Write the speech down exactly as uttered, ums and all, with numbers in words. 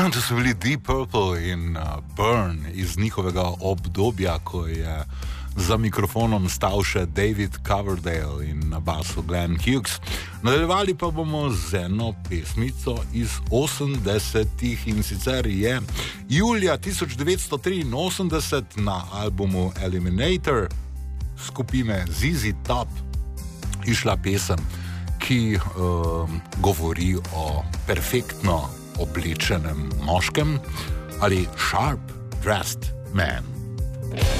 Ja, to so bili Deep Purple in uh, Burn iz njihovega obdobja, ko je za mikrofonom stal še David Coverdale in na basu Glenn Hughes. Nadaljevali pa bomo z eno pesmico iz osemdesetih in sicer je julija tisoč devetsto triinosemdeset na albumu Eliminator skupine Z Z Top išla pesem, ki uh, govori o perfektno oblečenem moškem ali sharp dressed man.